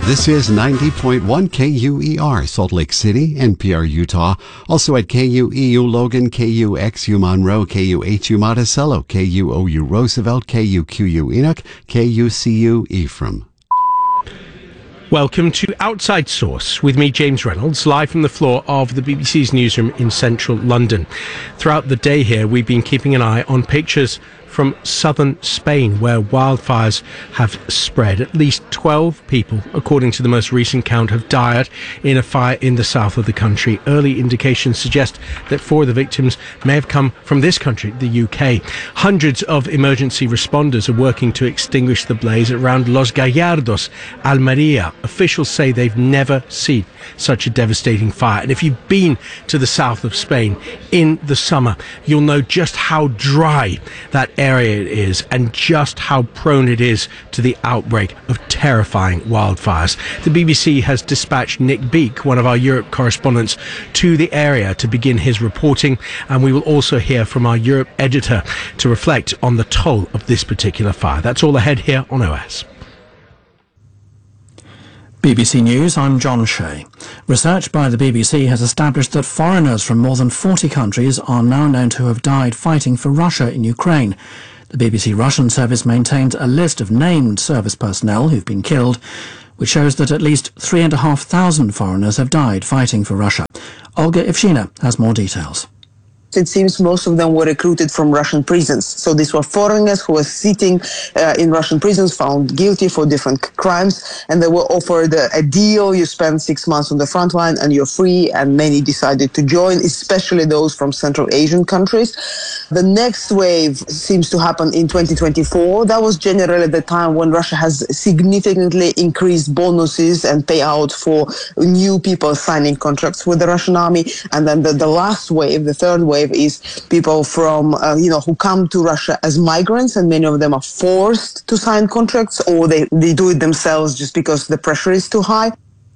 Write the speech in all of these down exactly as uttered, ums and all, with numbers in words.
This is ninety point one K U E R, Salt Lake City, N P R Utah. Also at K U E U Logan, K U X U Monroe, K U H U Monticello, K U O U Roosevelt, K U Q U Enoch, K U C U Ephraim. Welcome to Outside Source with me, James Reynolds, live from the floor of the B B C's newsroom in central London. Throughout the day here, we've been keeping an eye on pictures from southern Spain, where wildfires have spread. At least twelve people, according to the most recent count, have died in a fire in the south of the country. Early indications suggest that four of the victims may have come from this country, the U K. Hundreds of emergency responders are working to extinguish the blaze around Los Gallardos, Almeria. Officials say they've never seen such a devastating fire. And if you've been to the south of Spain in the summer, you'll know just how dry that area it is and just how prone it is to the outbreak of terrifying wildfires. The B B C has dispatched Nick Beake, one of our Europe correspondents, to the area to begin his reporting, and we will also hear from our Europe editor to reflect on the toll of this particular fire. That's all ahead here on O S. B B C News, I'm John Shea. Research by the B B C has established that foreigners from more than forty countries are now known to have died fighting for Russia in Ukraine. The B B C Russian service maintains a list of named service personnel who've been killed, which shows that at least three and a half thousand foreigners have died fighting for Russia. Olga Ivshina has more details. It seems most of them were recruited from Russian prisons. So these were foreigners who were sitting uh, in Russian prisons, found guilty for different crimes, and they were offered a, a deal. You spend six months on the front line and you're free, and many decided to join, especially those from Central Asian countries. The next wave seems to happen in twenty twenty-four. That was generally the time when Russia has significantly increased bonuses and payout for new people signing contracts with the Russian army. And then the, the last wave, the third wave, is people from, uh, you know, who come to Russia as migrants, and many of them are forced to sign contracts, or they, they do it themselves just because the pressure is too high.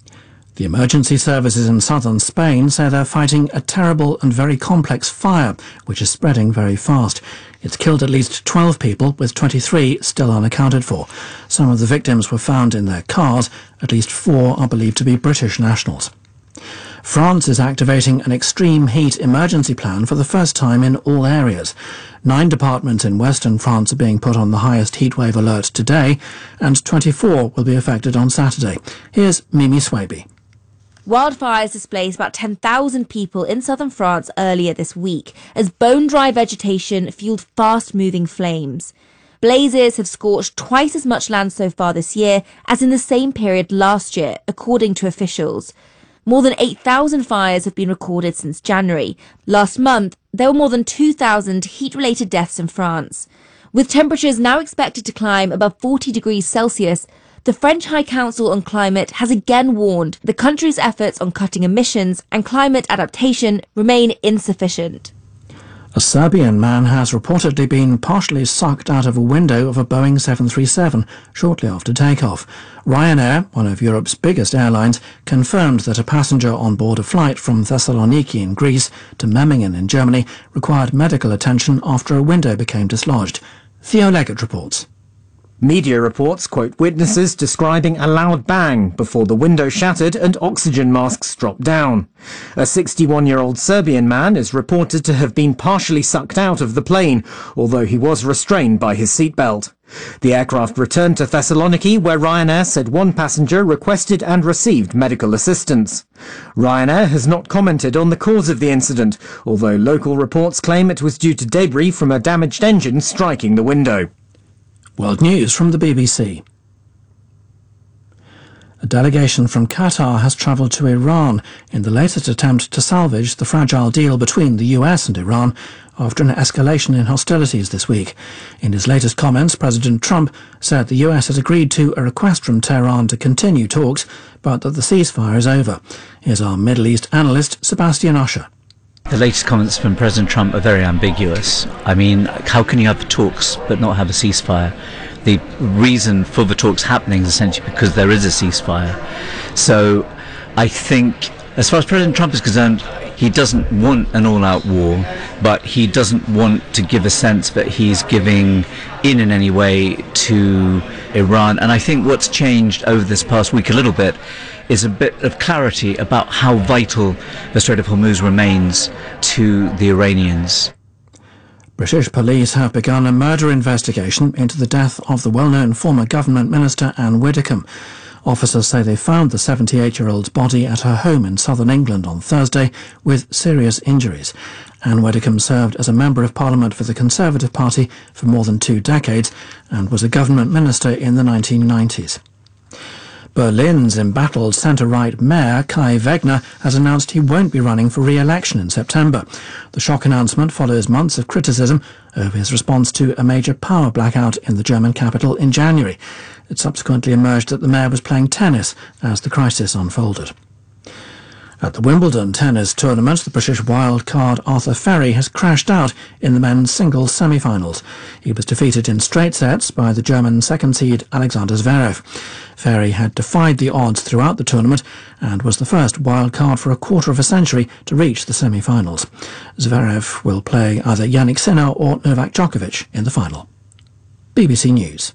The emergency services in southern Spain say they're fighting a terrible and very complex fire, which is spreading very fast. It's killed at least twelve people, with twenty-three still unaccounted for. Some of the victims were found in their cars. At least four are believed to be British nationals. France is activating an extreme heat emergency plan for the first time in all areas. Nine departments in western France are being put on the highest heatwave alert today, and twenty-four will be affected on Saturday. Here's Mimi Swaby. Wildfires displaced about ten thousand people in southern France earlier this week as bone-dry vegetation fueled fast-moving flames. Blazes have scorched twice as much land so far this year as in the same period last year, according to officials. More than eight thousand fires have been recorded since January. Last month, there were more than two thousand heat-related deaths in France. With temperatures now expected to climb above forty degrees Celsius, the French High Council on Climate has again warned the country's efforts on cutting emissions and climate adaptation remain insufficient. A Serbian man has reportedly been partially sucked out of a window of a Boeing seven thirty-seven shortly after takeoff. Ryanair, one of Europe's biggest airlines, confirmed that a passenger on board a flight from Thessaloniki in Greece to Memmingen in Germany required medical attention after a window became dislodged. Theo Leggett reports. Media reports quote witnesses describing a loud bang before the window shattered and oxygen masks dropped down. A sixty-one-year-old Serbian man is reported to have been partially sucked out of the plane, although he was restrained by his seatbelt. The aircraft returned to Thessaloniki, where Ryanair said one passenger requested and received medical assistance. Ryanair has not commented on the cause of the incident, although local reports claim it was due to debris from a damaged engine striking the window. World News from the B B C. A delegation from Qatar has travelled to Iran in the latest attempt to salvage the fragile deal between the U S and Iran after an escalation in hostilities this week. In his latest comments, President Trump said the U S has agreed to a request from Tehran to continue talks, but that the ceasefire is over. Here's our Middle East analyst, Sebastian Usher. The latest comments from President Trump are very ambiguous. I mean, how can you have talks but not have a ceasefire? The reason for the talks happening is essentially because there is a ceasefire. So I think, as far as President Trump is concerned, he doesn't want an all-out war, but he doesn't want to give a sense that he's giving in in any way to Iran. And I think what's changed over this past week a little bit is a bit of clarity about how vital the Strait of Hormuz remains to the Iranians. British police have begun a murder investigation into the death of the well-known former government minister Anne Widdecombe. Officers say they found the seventy-eight-year-old's body at her home in southern England on Thursday with serious injuries. Anne Widdecombe served as a Member of Parliament for the Conservative Party for more than two decades and was a government minister in the nineteen nineties. Berlin's embattled centre-right mayor Kai Wegner has announced he won't be running for re-election in September. The shock announcement follows months of criticism over his response to a major power blackout in the German capital in January. It subsequently emerged that the mayor was playing tennis as the crisis unfolded. At the Wimbledon tennis tournament, the British wildcard Arthur Ferry has crashed out in the men's singles semi-finals. He was defeated in straight sets by the German second seed Alexander Zverev. Ferry had defied the odds throughout the tournament and was the first wildcard for a quarter of a century to reach the semi-finals. Zverev will play either Jannik Sinner or Novak Djokovic in the final. B B C News.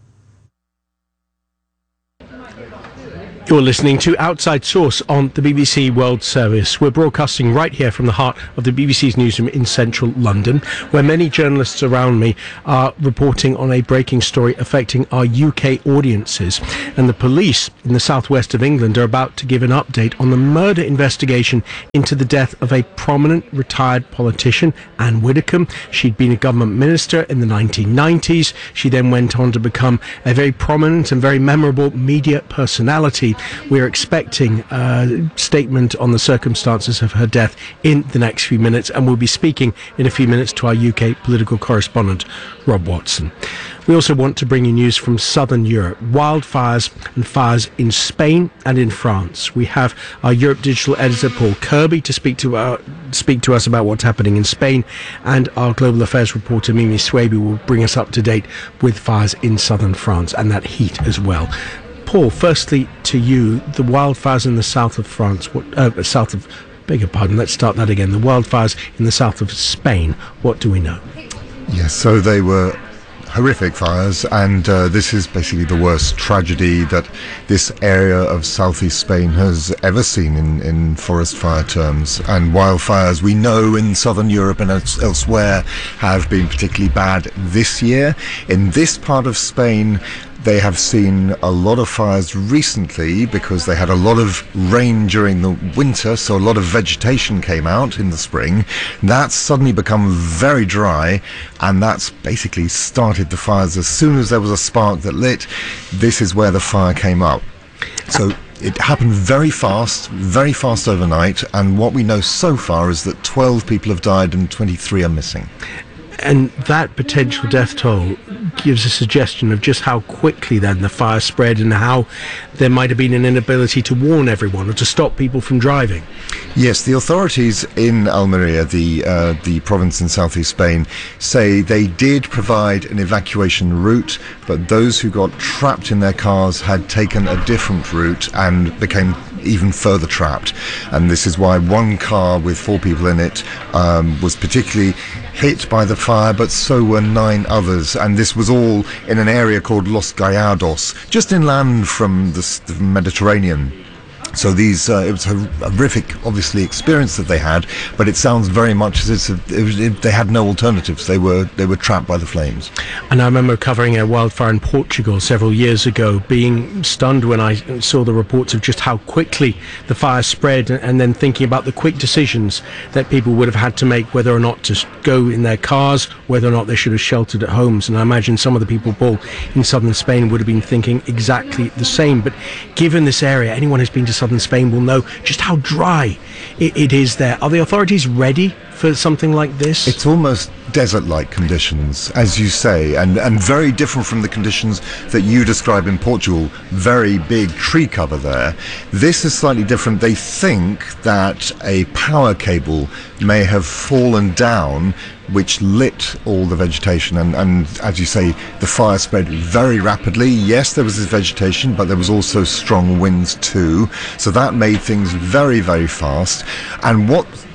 You're listening to Outside Source on the B B C World Service. We're broadcasting right here from the heart of the B B C's newsroom in central London, where many journalists around me are reporting on a breaking story affecting our U K audiences. And the police in the southwest of England are about to give an update on the murder investigation into the death of a prominent retired politician, Anne Widdecombe. She'd been a government minister in the nineteen nineties. She then went on to become a very prominent and very memorable media personality. We're expecting a statement on the circumstances of her death in the next few minutes, and we'll be speaking in a few minutes to our U K political correspondent, Rob Watson. We also want to bring you news from southern Europe, wildfires and fires in Spain and in France. We have our Europe Digital editor, Paul Kirby, to speak to our, speak to us about what's happening in Spain, and our global affairs reporter, Mimi Swaby, will bring us up to date with fires in southern France and that heat as well. Paul, firstly to you, the wildfires in the south of France, what, uh, south of, beg your pardon, let's start that again, the wildfires in the south of Spain, what do we know? Yes, so they were horrific fires, and uh, this is basically the worst tragedy that this area of southeast Spain has ever seen in, in forest fire terms. And wildfires, we know, in southern Europe and else, elsewhere have been particularly bad this year. In this part of Spain, they have seen a lot of fires recently because they had a lot of rain during the winter, so a lot of vegetation came out in the spring. That's suddenly become very dry, and that's basically started the fires. As soon as there was a spark that lit, this is where the fire came up. So it happened very fast, very fast overnight, and what we know so far is that twelve people have died and twenty-three are missing. And that potential death toll gives a suggestion of just how quickly then the fire spread and how there might have been an inability to warn everyone or to stop people from driving. Yes, the authorities in Almeria, the uh, the province in southeast Spain, say they did provide an evacuation route, but those who got trapped in their cars had taken a different route and became even further trapped. And this is why one car with four people in it um, was particularly hit by the fire, but so were nine others, and this was all in an area called Los Gallardos, just inland from the, the Mediterranean. So these, uh, it was a horrific, obviously, experience that they had, but it sounds very much as if it was, it, they had no alternatives. They were they were trapped by the flames. And I remember covering a wildfire in Portugal several years ago, being stunned when I saw the reports of just how quickly the fire spread, and then thinking about the quick decisions that people would have had to make, whether or not to go in their cars, whether or not they should have sheltered at homes. And I imagine some of the people, Paul, in southern Spain would have been thinking exactly the same. But given this area, anyone who's been to southern Spain will know just how dry it, it is there. Are the authorities ready for something like this? It's almost desert-like conditions, as you say, and, and very different from the conditions that you describe in Portugal. Very big tree cover there. This is slightly different. They think that a power cable may have fallen down, which lit all the vegetation, and, and as you say, the fire spread very rapidly. Yes, there was this vegetation, but there was also strong winds too, so that made things very, very fast. And what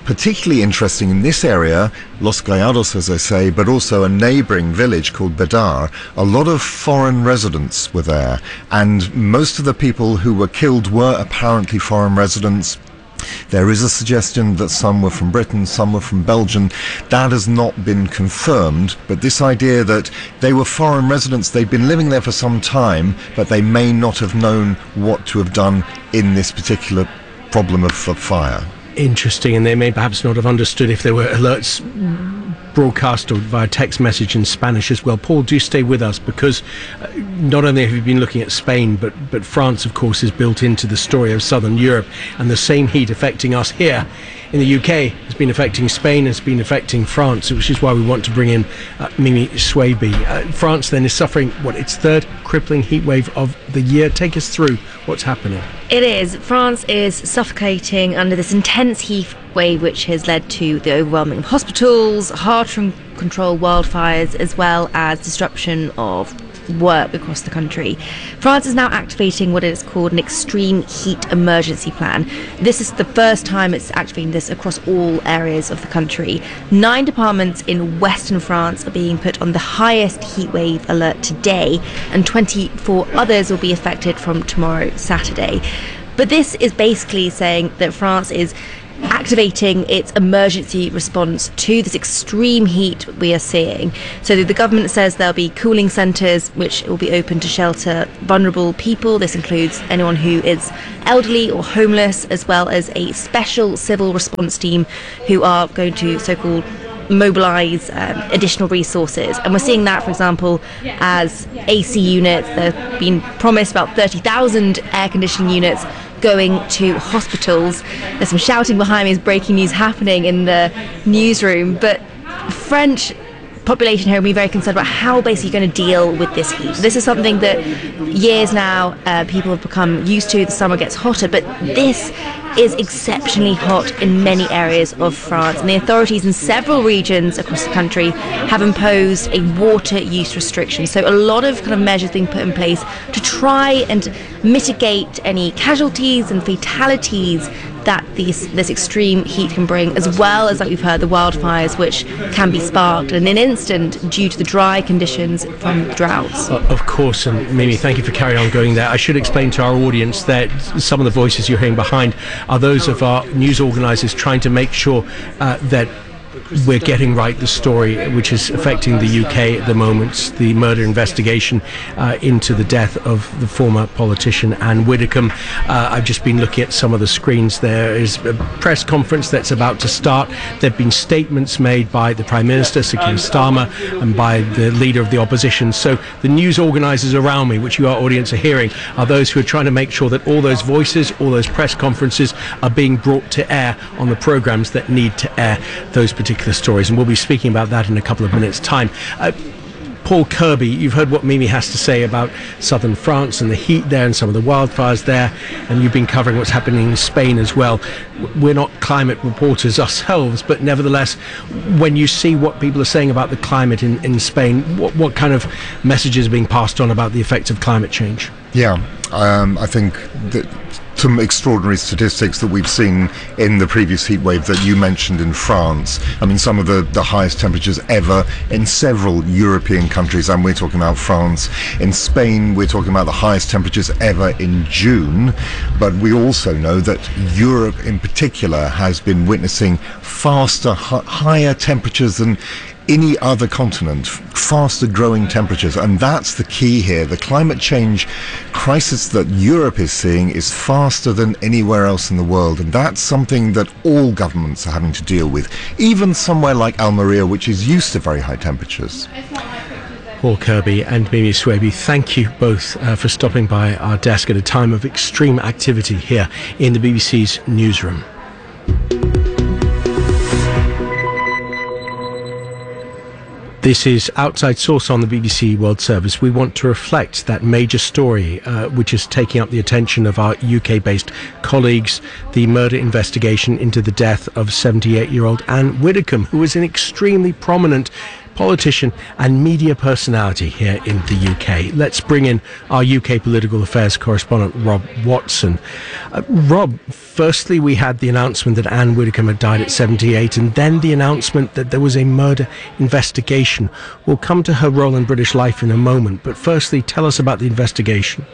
particularly interesting in this area, Los Gallados, as I say, but also a neighbouring village called Bedar. A lot of foreign residents were there, and most of the people who were killed were apparently foreign residents. There is a suggestion that some were from Britain, some were from Belgium. That has not been confirmed, but this idea that they were foreign residents, they'd been living there for some time, but they may not have known what to have done in this particular problem of, of fire. Interesting, and they may perhaps not have understood if there were alerts broadcast or via text message in Spanish as well. Paul, do stay with us, because uh, not only have you been looking at Spain, but, but France, of course, is built into the story of southern Europe, and the same heat affecting us here in the U K has been affecting Spain, has been affecting France, which is why we want to bring in uh, Mimi Swaby. Uh, France then is suffering, what, its third crippling heat wave of the year. Take us through what's happening. It is. France is suffocating under this intense heat wave, which has led to the overwhelming of hospitals, hard to control wildfires, as well as disruption of work across the country. France is now activating what is called an extreme heat emergency plan. This is the first time it's activating this across all areas of the country. Nine departments in western France are being put on the highest heat wave alert today, and twenty-four others will be affected from tomorrow, Saturday. But this is basically saying that France is activating its emergency response to this extreme heat we are seeing. So the government says there'll be cooling centres which will be open to shelter vulnerable people. This includes anyone who is elderly or homeless, as well as a special civil response team who are going to so-called mobilise um, additional resources. And we're seeing that, for example, as A C units. There have been promised about thirty thousand air conditioning units going to hospitals. There's some shouting behind me as breaking news happening in the newsroom, but French population here will be very concerned about how basically you're going to deal with this heat. This is something that years now uh, people have become used to. The summer gets hotter, but this is exceptionally hot in many areas of France, and the authorities in several regions across the country have imposed a water use restriction. So a lot of kind of measures being put in place to try and mitigate any casualties and fatalities that these, this extreme heat can bring, as well as, like we've heard, the wildfires which can be sparked in an instant due to the dry conditions from droughts. Uh, of course, and Mimi, thank you for carrying on going there. I should explain to our audience that some of the voices you're hearing behind are those of our news organisers trying to make sure uh, that we're getting right the story which is affecting the U K at the moment, the murder investigation uh, into the death of the former politician Anne Widdecombe. Uh, I've just been looking at some of the screens. There is a press conference that's about to start. There have been statements made by the Prime Minister, Sir Keir Starmer, and by the leader of the opposition. So the news organisers around me, which you, our audience, are hearing, are those who are trying to make sure that all those voices, all those press conferences are being brought to air on the programmes that need to air those particular stories, and we'll be speaking about that in a couple of minutes' time. Uh, Paul Kirby, you've heard what Mimi has to say about southern France and the heat there and some of the wildfires there, and you've been covering what's happening in Spain as well. We're not climate reporters ourselves, but nevertheless, when you see what people are saying about the climate in, in Spain, what, what kind of messages are being passed on about the effects of climate change? Yeah, um, I think that some extraordinary statistics that we've seen in the previous heat wave that you mentioned in France. I mean, some of the, the highest temperatures ever in several European countries, and we're talking about France. In Spain, we're talking about the highest temperatures ever in June. But we also know that Europe in particular has been witnessing faster, h- higher temperatures than any other continent, faster growing temperatures, and that's the key here. The climate change crisis that Europe is seeing is faster than anywhere else in the world, and that's something that all governments are having to deal with, even somewhere like Almeria, which is used to very high temperatures. Paul Kirby and Mimi Swaby, thank you both uh, for stopping by our desk at a time of extreme activity here in the B B C's newsroom. This is Outside Source on the B B C World Service. We want to reflect that major story uh, which is taking up the attention of our U K-based colleagues, the murder investigation into the death of seventy-eight-year-old Anne Widdecombe, who was an extremely prominent politician and media personality here in the U K. Let's bring in our U K political affairs correspondent, Rob Watson. Uh, Rob, firstly, we had the announcement that Anne Widdecombe had died at seventy-eight, and then the announcement that there was a murder investigation. We'll come to her role in British life in a moment, but firstly, tell us about the investigation.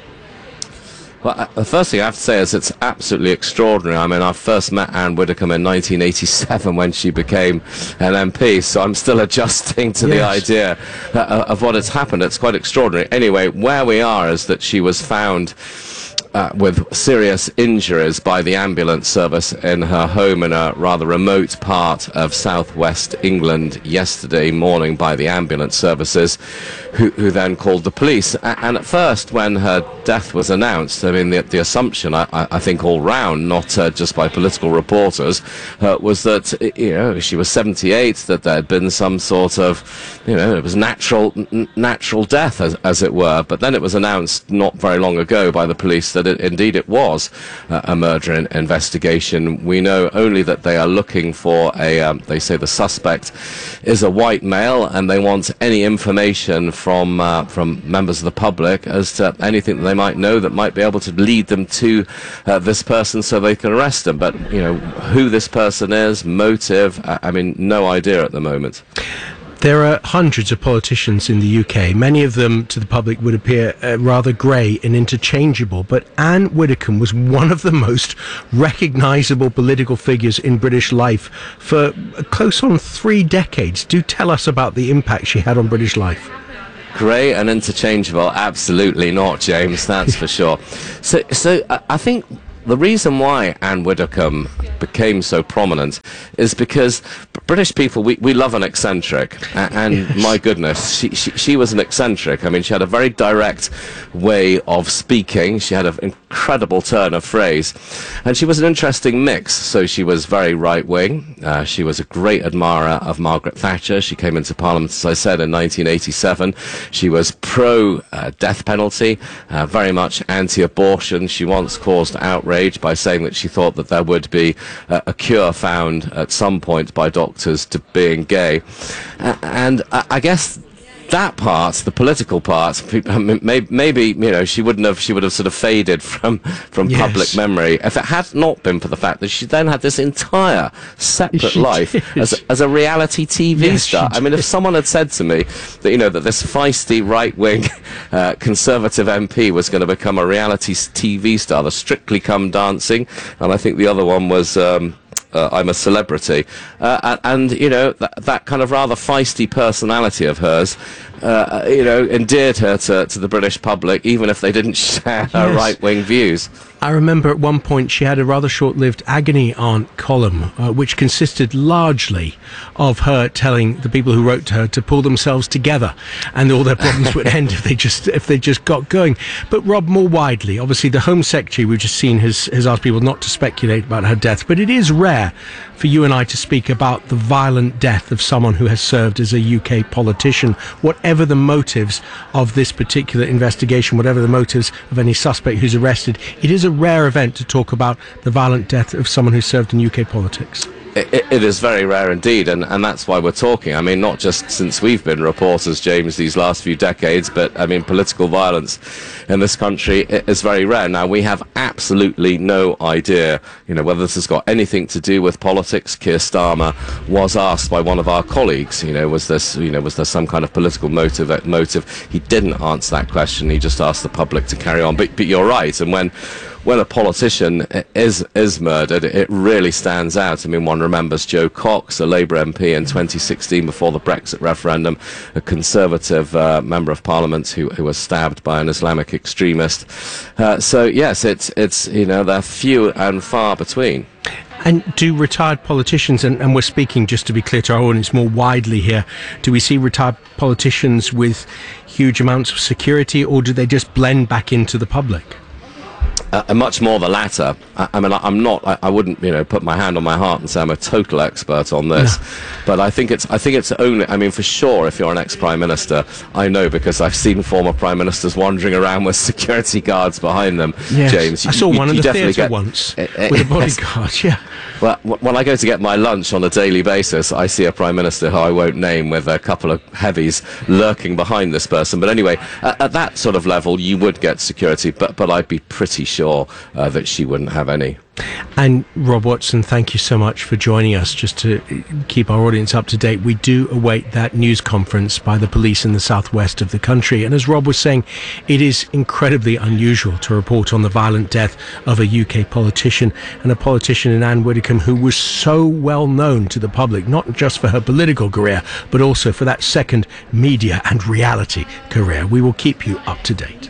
Well, the first thing I have to say is it's absolutely extraordinary. I mean, I first met Anne Widdecombe in nineteen eighty-seven when she became an M P, so I'm still adjusting to yes. the idea uh, of what has happened. It's quite extraordinary. Anyway, where we are is that she was found Uh, with serious injuries by the ambulance service in her home in a rather remote part of southwest England yesterday morning by the ambulance services, who, who then called the police. A- and at first, when her death was announced, I mean, the, the assumption, I, I think all round, not uh, just by political reporters, uh, was that, you know, she was seventy-eight, that there had been some sort of, you know, it was natural n- natural death, as, as it were. But then it was announced not very long ago by the police that It, indeed it was uh, a murder in investigation. We know only that they are looking for a, um, they say the suspect is a white male, and they want any information from uh, from members of the public as to anything that they might know that might be able to lead them to uh, this person so they can arrest him. But, you know, who this person is, motive, I, I mean, no idea at the moment. There are hundreds of politicians in the U K. Many of them, to the public, would appear uh, rather grey and interchangeable. But Anne Widdecombe was one of the most recognisable political figures in British life for close on three decades. Do tell us about the impact she had on British life. Grey and interchangeable? Absolutely not, James. That's for sure. So, so I think the reason why Anne Widdecombe became so prominent is because British people, we, we love an eccentric, and yes. my goodness, she, she she was an eccentric. I mean, she had a very direct way of speaking. She had an incredible turn of phrase, and she was an interesting mix. So she was very right-wing. Uh, she was a great admirer of Margaret Thatcher. She came into Parliament, as I said, in nineteen eighty-seven. She was pro-death uh, penalty, uh, very much anti-abortion. She once caused outrage by saying that she thought that there would be uh, a cure found at some point by doctors to being gay. Uh, and I, I guess that part, the political part, maybe, maybe you know, she wouldn't have, she would have sort of faded from from yes. public memory if it had not been for the fact that she then had this entire separate she life as a, as a reality T V yes, star. I mean, if someone had said to me that, you know, that this feisty right-wing uh, conservative M P was going to become a reality T V star, the Strictly Come Dancing, and I think the other one was Um, Uh, I'm a Celebrity, uh, and, and you know that, that kind of rather feisty personality of hers, uh, you know, endeared her to, to the British public, even if they didn't share her yes. right-wing views. I remember at one point she had a rather short-lived agony aunt column, uh, which consisted largely of her telling the people who wrote to her to pull themselves together, and all their problems would end if they just if they just got going. But Rob, more widely, obviously the Home Secretary we've just seen has has asked people not to speculate about her death, but it is rare for you and I to speak about the violent death of someone who has served as a U K politician, whatever the motives of this particular investigation, whatever the motives of any suspect who's arrested. It is a rare event to talk about the violent death of someone who served in U K politics. It, it is very rare indeed, and, and that's why we're talking. I mean, not just since we've been reporters, James, these last few decades, but, I mean, political violence in this country is very rare. Now, we have absolutely no idea, you know, whether this has got anything to do with politics. Keir Starmer was asked by one of our colleagues, you know, was this, you know, was there some kind of political motive? motive? He didn't answer that question. He just asked the public to carry on. But, but you're right, and when when a politician is is murdered, it really stands out. I mean, one remembers Joe Cox, a Labour M P in twenty sixteen before the Brexit referendum, a Conservative uh, member of Parliament who, who was stabbed by an Islamic extremist. Uh, so, yes, it's, it's you know, they're few and far between. And do retired politicians, and, and we're speaking, just to be clear to our audience, more widely here, do we see retired politicians with huge amounts of security, or do they just blend back into the public? Uh, and much more the latter. I, I mean, I, I'm not. I, I wouldn't, you know, put my hand on my heart and say I'm a total expert on this. No. But I think it's. I think it's only. I mean, for sure, if you're an ex-prime minister, I know because I've seen former prime ministers wandering around with security guards behind them. Yes. James, you, I saw you, one you in the definitely theatre get, once uh, uh, with a bodyguard. Yeah. Well, when I go to get my lunch on a daily basis, I see a prime minister who I won't name with a couple of heavies lurking behind this person. But anyway, at, at that sort of level, you would get security, but but I'd be pretty sure uh, that she wouldn't have any. And Rob Watson, thank you so much for joining us just to keep our audience up to date. We do await that news conference by the police in the southwest of the country. And as Rob was saying, it is incredibly unusual to report on the violent death of a U K politician, and a politician in Anne Widdecombe who was so well known to the public, not just for her political career, but also for that second media and reality career. We will keep you up to date.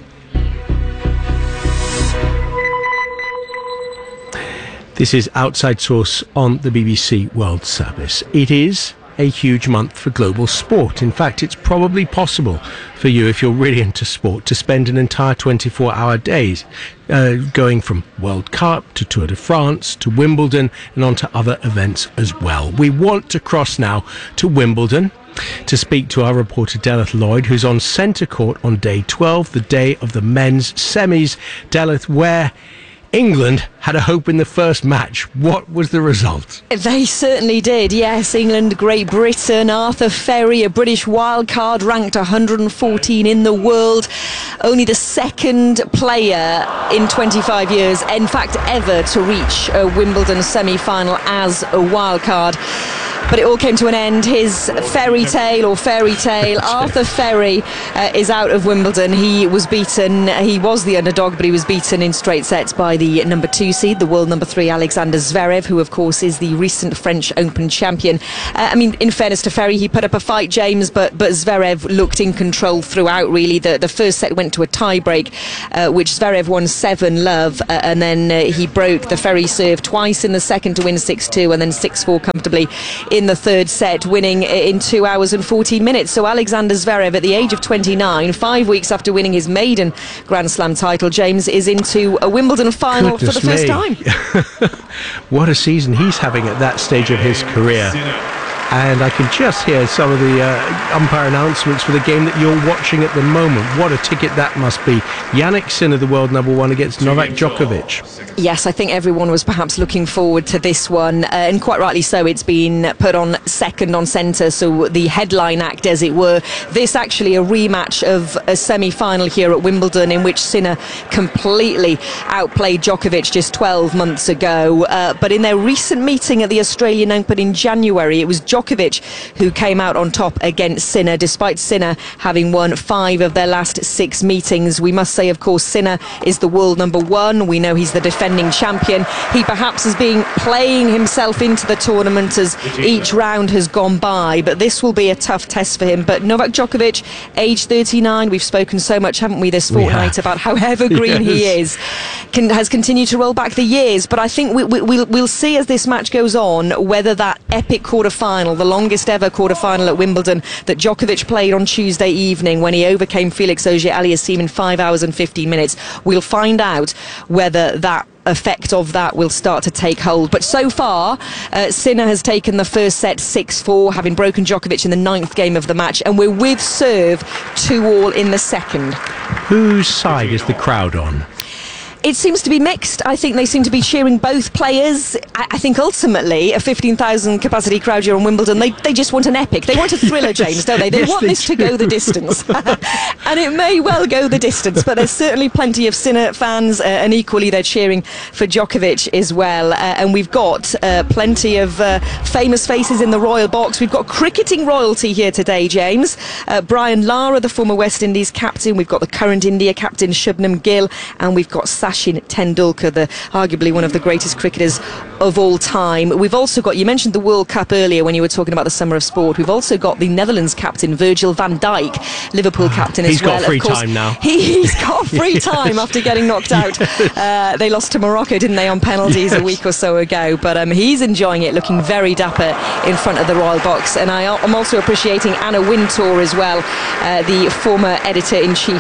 This is Outside Source on the B B C World Service. It is a huge month for global sport. In fact, it's probably possible for you, if you're really into sport, to spend an entire twenty-four hour days uh, going from World Cup to Tour de France to Wimbledon and on to other events as well. We want to cross now to Wimbledon to speak to our reporter Delith Lloyd, who's on centre court on day twelve, the day of the men's semis. Delith, where England had a hope in the first match. What was the result? They certainly did, yes. England, Great Britain, Arthur Ferry, a British wildcard, ranked one hundred fourteen in the world. Only the second player in twenty-five years, in fact ever, to reach a Wimbledon semi-final as a wildcard. But it all came to an end. His fairy tale or fairy tale, Arthur Ferry uh, is out of Wimbledon. He was beaten, he was the underdog, but he was beaten in straight sets by the number two seed, the world number three, Alexander Zverev, who of course is the recent French Open champion. Uh, I mean, in fairness to Ferry, he put up a fight, James, but, but Zverev looked in control throughout, really. The, the first set went to a tie-break, uh, which Zverev won seven love, uh, and then uh, he broke the Ferry serve twice in the second to win six two, and then six four comfortably in the third set, winning in two hours and fourteen minutes. So Alexander Zverev, at the age of twenty-nine, five weeks after winning his maiden Grand Slam title, James, is into a Wimbledon final Goodness for the first me. time. What a season he's having at that stage of his career. And I can just hear some of the uh, umpire announcements for the game that you're watching at the moment. What a ticket that must be. Jannik Sinner, the world number one, against Novak Djokovic. Yes, I think everyone was perhaps looking forward to this one, uh, and quite rightly so. It's been put on second on centre, so the headline act, as it were. This actually a rematch of a semi-final here at Wimbledon, in which Sinner completely outplayed Djokovic just twelve months ago. Uh, but in their recent meeting at the Australian Open in January, it was Djokovic who came out on top against Sinner, despite Sinner having won five of their last six meetings. We must say, of course, Sinner is the world number one. We know he's the defending champion. He perhaps has been playing himself into the tournament as each round has gone by, but this will be a tough test for him. But Novak Djokovic, age thirty-nine, we've spoken so much, haven't we, this fortnight about how evergreen yes. he is, can, has continued to roll back the years. But I think we, we, we'll, we'll see as this match goes on whether that epic quarter-final, the longest ever quarter-final at Wimbledon that Djokovic played on Tuesday evening when he overcame Felix Auger-Aliassime in five hours and fifteen minutes, we'll find out whether that effect of that will start to take hold. But so far, uh, Sinner has taken the first set six four, having broken Djokovic in the ninth game of the match, and we're with serve two all in the second. Whose side is the crowd on? It seems to be mixed. I think they seem to be cheering both players. I, I think ultimately a fifteen thousand capacity crowd here on Wimbledon, they, they just want an epic. They want a thriller, yes. James, don't they? They yes, want they this do. to go the distance. And it may well go the distance, but there's certainly plenty of Sinner fans, uh, and equally they're cheering for Djokovic as well. Uh, and we've got uh, plenty of uh, famous faces in the royal box. We've got cricketing royalty here today, James. Uh, Brian Lara, the former West Indies captain. We've got the current India captain, Shubnam Gill, and we've got Sachin Tendulkar, the arguably one of the greatest cricketers of all time. We've also got, you mentioned the World Cup earlier when you were talking about the summer of sport. We've also got the Netherlands captain, Virgil van Dijk, Liverpool captain he's as well. He's got free of course, time now. He, he's got free yes. time after getting knocked out. Yes. Uh, they lost to Morocco, didn't they, on penalties yes. a week or so ago. But um, he's enjoying it, looking very dapper in front of the royal box. And I, I'm also appreciating Anna Wintour as well, uh, the former editor-in-chief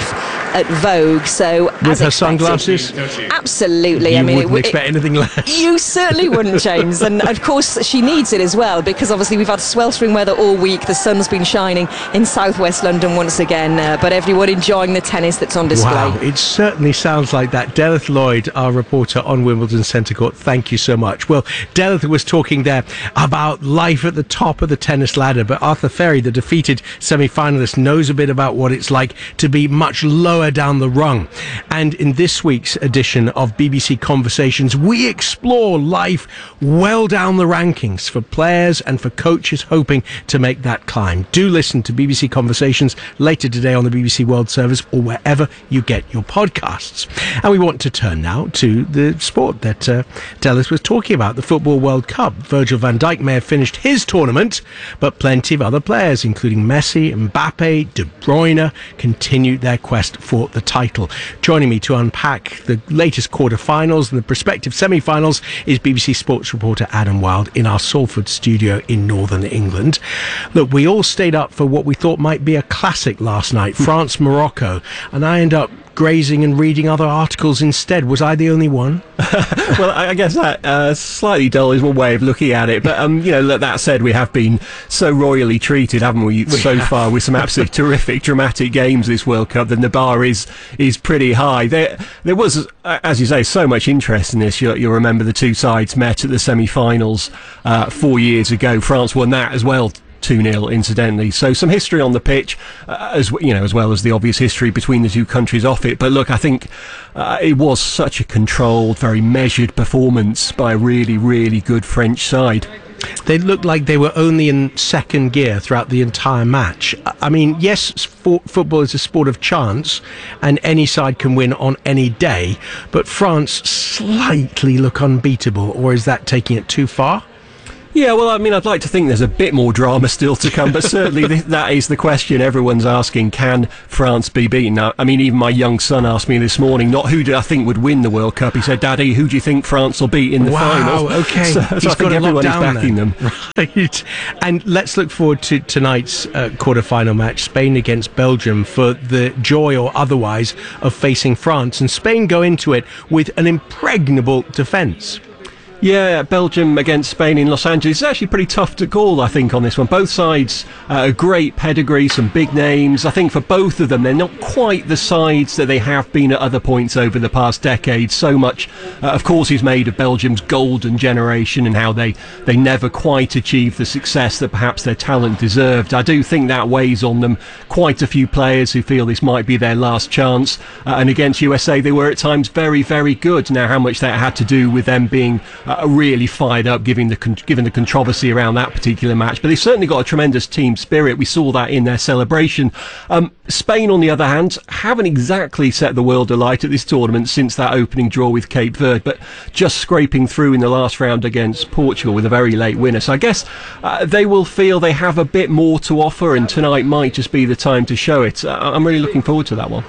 at Vogue. So with as her expected, sunglasses, absolutely. You I mean, wouldn't it, expect it, anything less. You certainly wouldn't, James. And of course, she needs it as well, because obviously we've had sweltering weather all week. The sun's been shining in southwest London once again, uh, but everyone enjoying the tennis that's on display. Wow, it certainly sounds like that. Delith Lloyd, our reporter on Wimbledon Centre Court, thank you so much. Well, Delith was talking there about life at the top of the tennis ladder, but Arthur Ferry, the defeated semi-finalist, knows a bit about what it's like to be much lower down the rung. And in this week's edition of B B C Conversations, we explore life well down the rankings for players and for coaches hoping to make that climb. Do listen to B B C Conversations later today on the B B C World Service or wherever you get your podcasts. And we want to turn now to the sport that uh, Delith was talking about, the Football World Cup. Virgil van Dijk may have finished his tournament, but plenty of other players, including Messi, Mbappe, De Bruyne, continued their quest for the title. Joining me to unpack the latest quarter-finals and the prospective semi-finals is B B C Sports reporter Adam Wilde in our Salford studio in northern England. Look, we all stayed up for what we thought might be a classic last night, France-Morocco, and I end up grazing and reading other articles instead. Was I the only one? Well, I guess that uh, slightly dull is one way of looking at it. But, um, you know, that said, we have been so royally treated, haven't we, we so have. far, with some absolutely terrific, dramatic games this World Cup. Then the bar is is pretty high. There there was, as you say, so much interest in this. You'll, you'll remember the two sides met at the semi-finals uh, four years ago. France won that as well, two nil incidentally. So some history on the pitch, uh, as you know, as well as the obvious history between the two countries off it. But look, I think uh, it was such a controlled, very measured performance by a really, really good French side. They looked like they were only in second gear throughout the entire match. I mean, yes, sport, football is a sport of chance, and any side can win on any day, but France slightly look unbeatable, or is that taking it too far? Yeah, well, I mean, I'd like to think there's a bit more drama still to come, but certainly th- that is the question everyone's asking. Can France be beaten? Now, I mean, even my young son asked me this morning, not who do I think would win the World Cup. He said, Daddy, who do you think France will beat in the wow, final? Wow, okay. So, so He's I think everyone is backing then. them. Right. And let's look forward to tonight's uh, quarter-final match, Spain against Belgium, for the joy or otherwise of facing France. And Spain go into it with an impregnable defence. Yeah, Belgium against Spain in Los Angeles. It's actually pretty tough to call, I think, on this one. Both sides, uh, a great pedigree, some big names. I think for both of them, they're not quite the sides that they have been at other points over the past decade. So much, uh, of course, is made of Belgium's golden generation and how they, they never quite achieved the success that perhaps their talent deserved. I do think that weighs on them. Quite a few players who feel this might be their last chance. Uh, and against U S A, they were at times very, very good. Now, how much that had to do with them being Uh, really fired up, given the con- given the controversy around that particular match, but they've certainly got a tremendous team spirit. We saw that in their celebration. Um, Spain, on the other hand, haven't exactly set the world alight at this tournament since that opening draw with Cape Verde, but just scraping through in the last round against Portugal with a very late winner. So I guess uh, they will feel they have a bit more to offer, and tonight might just be the time to show it. Uh, I'm really looking forward to that one.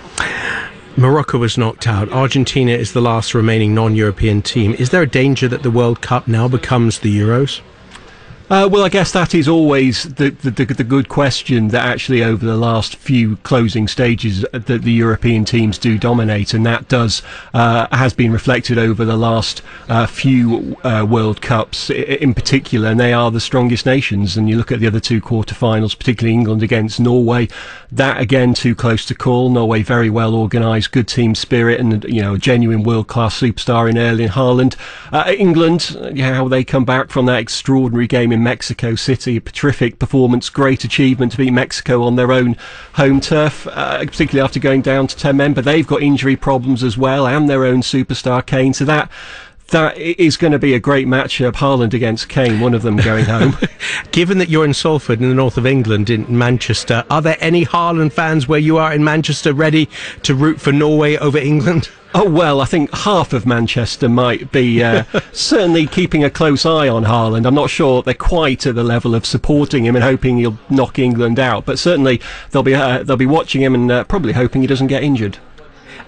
Morocco was knocked out. Argentina is the last remaining non-European team. Is there a danger that the World Cup now becomes the Euros? Uh, well, I guess that is always the, the, the, the good question, that actually over the last few closing stages that the European teams do dominate, and that does uh, has been reflected over the last uh, few uh, World Cups in particular, and they are the strongest nations. And you look at the other two quarterfinals, particularly England against Norway, that again too close to call. Norway very well organised, good team spirit, and you know a genuine world-class superstar in Erling Haaland. Uh, England, yeah, how they come back from that extraordinary game in Mexico City, a terrific performance, great achievement to beat Mexico on their own home turf, uh, particularly after going down to ten men, but they've got injury problems as well, and their own superstar Kane, so that that is going to be a great matchup. Haaland against Kane, one of them going home. Given that you're in Salford in the north of England, in Manchester, are there any Haaland fans where you are in Manchester ready to root for Norway over England? Oh, well, I think half of Manchester might be uh, certainly keeping a close eye on Haaland. I'm not sure they're quite at the level of supporting him and hoping he'll knock England out, but certainly they'll be uh, they'll be watching him and uh, probably hoping he doesn't get injured.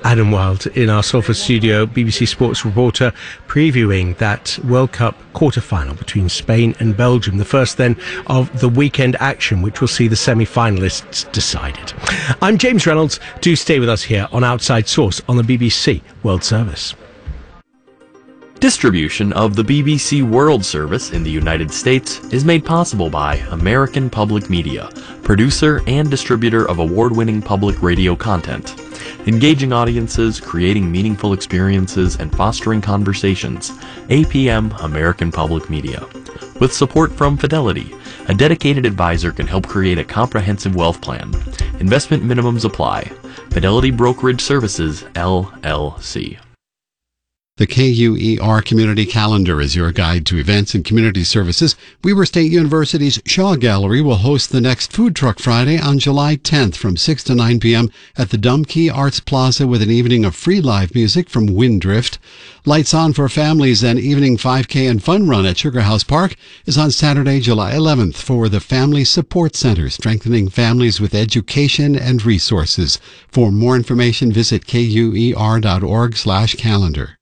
Adam Wild in our Salford studio, B B C Sports reporter, previewing that World Cup quarter-final between Spain and Belgium, the first then of the weekend action, which will see the semi-finalists decided. I'm James Reynolds. Do stay with us here on Outside Source on the B B C World Service. Distribution of the B B C World Service in the United States is made possible by American Public Media, producer and distributor of award-winning public radio content. Engaging audiences, creating meaningful experiences, and fostering conversations. A P M American Public Media. With support from Fidelity, a dedicated advisor can help create a comprehensive wealth plan. Investment minimums apply. Fidelity Brokerage Services, L L C. The K U E R Community Calendar is your guide to events and community services. Weber State University's Shaw Gallery will host the next Food Truck Friday on July tenth from six to nine p.m. at the Dumb Key Arts Plaza with an evening of free live music from Windrift. Lights On for Families and evening five K and fun run at Sugar House Park is on Saturday, July eleventh for the Family Support Center, strengthening families with education and resources. For more information, visit kuer.org slash calendar.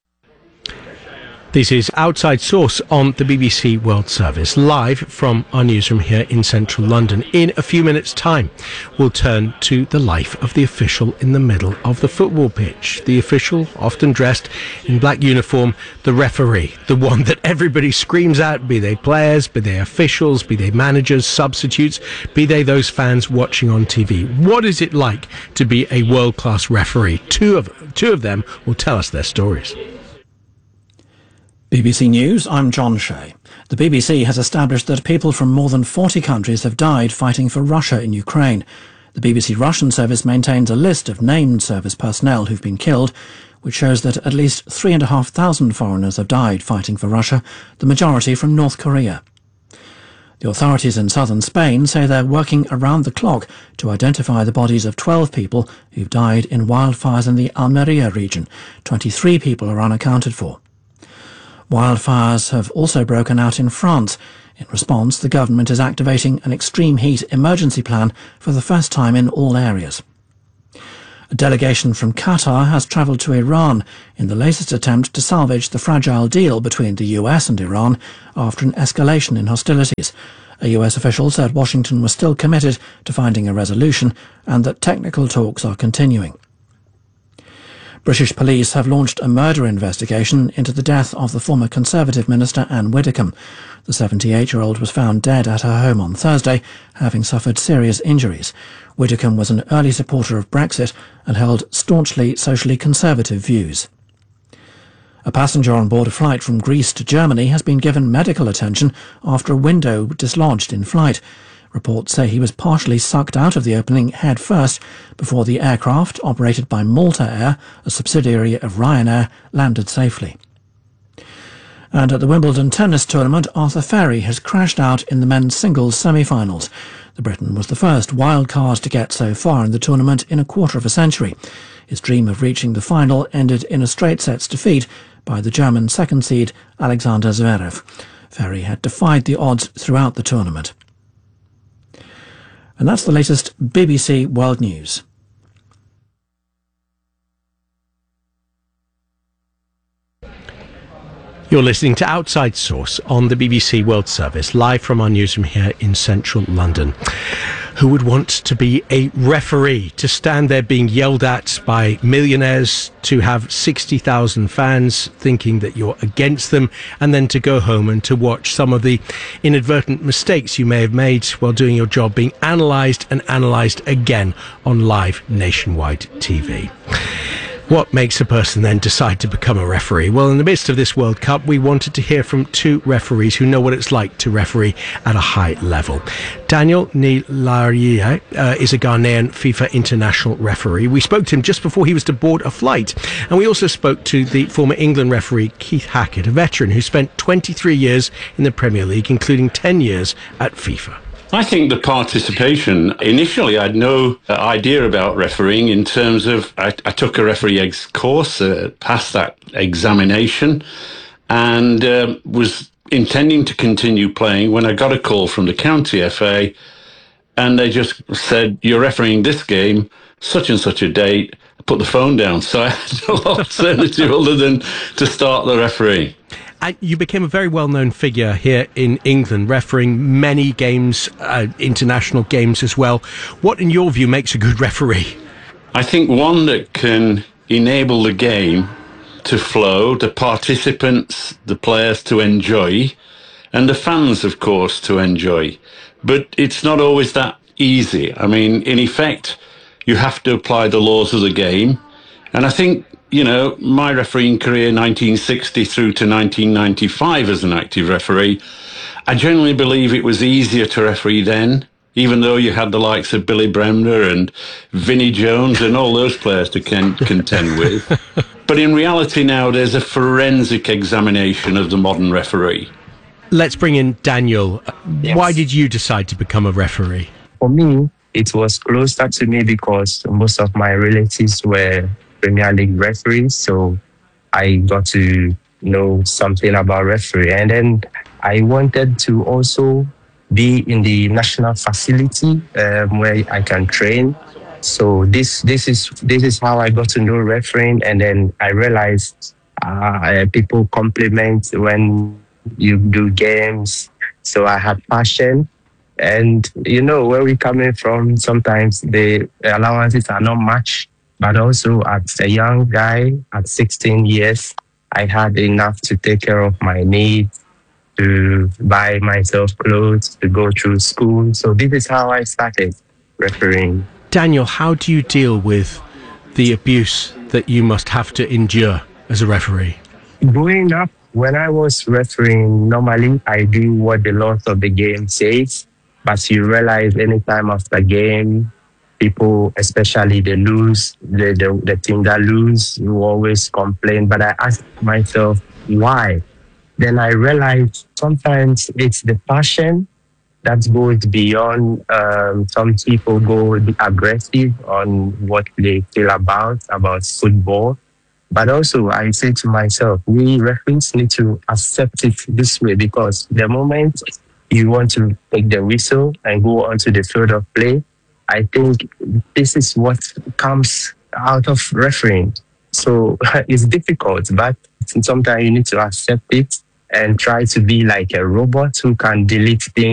This is Outside Source on the B B C World Service, live from our newsroom here in central London. In a few minutes' time, we'll turn to the life of the official in the middle of the football pitch. The official, often dressed in black uniform, the referee, the one that everybody screams at, be they players, be they officials, be they managers, substitutes, be they those fans watching on T V. What is it like to be a world-class referee? Two of, two of them will tell us their stories. B B C News, I'm John Shea. The B B C has established that people from more than forty countries have died fighting for Russia in Ukraine. The B B C Russian service maintains a list of named service personnel who've been killed, which shows that at least three and a half thousand foreigners have died fighting for Russia, the majority from North Korea. The authorities in southern Spain say they're working around the clock to identify the bodies of twelve people who've died in wildfires in the Almeria region. twenty-three people are unaccounted for. Wildfires have also broken out in France. In response, the government is activating an extreme heat emergency plan for the first time in all areas. A delegation from Qatar has travelled to Iran in the latest attempt to salvage the fragile deal between the U S and Iran after an escalation in hostilities. A U S official said Washington was still committed to finding a resolution and that technical talks are continuing. British police have launched a murder investigation into the death of the former Conservative minister Anne Widdecombe. The seventy-eight-year-old was found dead at her home on Thursday, having suffered serious injuries. Widdecombe was an early supporter of Brexit and held staunchly socially conservative views. A passenger on board a flight from Greece to Germany has been given medical attention after a window dislodged in flight. Reports say he was partially sucked out of the opening head first before the aircraft, operated by Malta Air, a subsidiary of Ryanair, landed safely. And at the Wimbledon tennis tournament, Arthur Ferry has crashed out in the men's singles semi-finals. The Briton was the first wild card to get so far in the tournament in a quarter of a century. His dream of reaching the final ended in a straight sets defeat by the German second seed Alexander Zverev. Ferry had defied the odds throughout the tournament. And that's the latest B B C World News. You're listening to Outside Source on the B B C World Service, live from our newsroom here in central London. Who would want to be a referee, to stand there being yelled at by millionaires, to have sixty thousand fans thinking that you're against them, and then to go home and to watch some of the inadvertent mistakes you may have made while doing your job being analysed and analysed again on live nationwide T V? What makes a person then decide to become a referee? Well, in the midst of this World Cup, we wanted to hear from two referees who know what it's like to referee at a high level. Daniel Nilarie uh, is a Ghanaian FIFA international referee. We spoke to him just before he was to board a flight. And we also spoke to the former England referee, Keith Hackett, a veteran who spent twenty-three years in the Premier League, including ten years at FIFA. I think the participation, initially I had no uh, idea about refereeing in terms of, I, I took a referee ex course, uh, passed that examination, and uh, was intending to continue playing when I got a call from the county F A, and they just said, you're refereeing this game, such and such a date, put the phone down. So I had no alternative other than to start the referee. And you became a very well-known figure here in England, refereeing many games, uh, international games as well. What, in your view, makes a good referee? I think one that can enable the game to flow, the participants, the players to enjoy, and the fans, of course, to enjoy. But it's not always that easy. I mean, in effect, you have to apply the laws of the game. And I think, you know, my refereeing career, nineteen sixty through to nineteen ninety-five as an active referee, I generally believe it was easier to referee then, even though you had the likes of Billy Bremner and Vinnie Jones and all those players to con- contend with. But in reality now, there's a forensic examination of the modern referee. Let's bring in Daniel. Yes. Why did you decide to become a referee? For me, it was closer to me because most of my relatives were Premier League referees, so I got to know something about referee. And then I wanted to also be in the national facility um, where I can train. So this this is this is how I got to know refereeing, and then I realized uh, people compliment when you do games. So I had passion, and you know where we're coming from. Sometimes the allowances are not much, but also as a young guy at sixteen years, I had enough to take care of my needs, to buy myself clothes, to go through school. So this is how I started refereeing. Daniel, how do you deal with the abuse that you must have to endure as a referee? Growing up, when I was refereeing, normally I do what the laws of the game says, but you realize anytime after game, people, especially the lose, the, the, the team that lose, you always complain. But I ask myself, why? Then I realized sometimes it's the passion that goes beyond. Um, some people go aggressive on what they feel about, about football. But also I say to myself, we referees need to accept it this way, because the moment you want to take the whistle and go onto the field of play, I think this is what comes out of refereeing. So it's difficult, but sometimes you need to accept it and try to be like a robot who can delete things